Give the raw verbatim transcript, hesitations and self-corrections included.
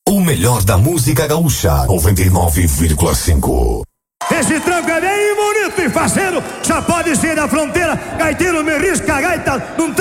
O melhor da música gaúcha, noventa e nove vírgula cinco. Esse tranco é bem bonito e faceiro, já pode ser da fronteira. Gaiteiro me risca a gaita num